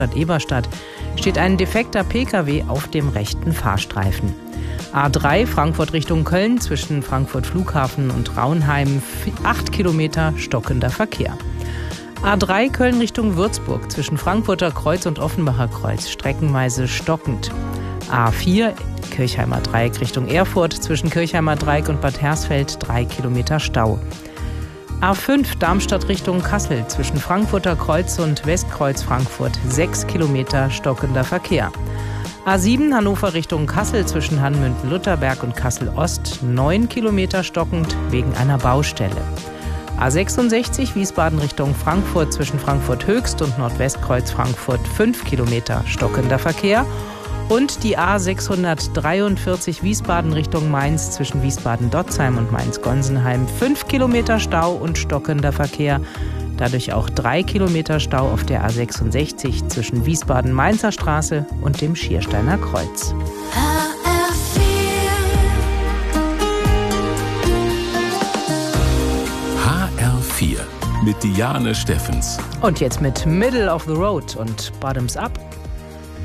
Eberstadt steht ein defekter Pkw auf dem rechten Fahrstreifen. A3 Frankfurt Richtung Köln zwischen Frankfurt Flughafen und Raunheim 8 Kilometer stockender Verkehr. A3 Köln Richtung Würzburg zwischen Frankfurter Kreuz und Offenbacher Kreuz streckenweise stockend. A4 Kirchheimer Dreieck Richtung Erfurt zwischen Kirchheimer Dreieck und Bad Hersfeld 3 Kilometer Stau. A5 Darmstadt Richtung Kassel zwischen Frankfurter Kreuz und Westkreuz Frankfurt 6 Kilometer stockender Verkehr. A7 Hannover Richtung Kassel zwischen Hanmünden-Lutherberg und Kassel-Ost 9 Kilometer stockend wegen einer Baustelle. A66 Wiesbaden Richtung Frankfurt zwischen Frankfurt Höchst und Nordwestkreuz Frankfurt 5 Kilometer stockender Verkehr. Und die A643 Wiesbaden Richtung Mainz zwischen Wiesbaden-Dotzheim und Mainz-Gonsenheim 5 Kilometer Stau und stockender Verkehr. Dadurch auch 3 Kilometer Stau auf der A66 zwischen Wiesbaden-Mainzer Straße und dem Schiersteiner Kreuz. HR4 mit Diane Steffens. Und jetzt mit Middle of the Road und Bottoms Up.